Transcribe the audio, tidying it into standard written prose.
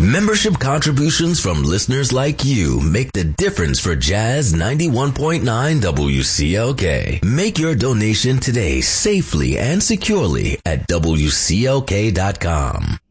Membership contributions from listeners like you make the difference for Jazz 91.9 WCLK. Make your donation today safely and securely at WCLK.com.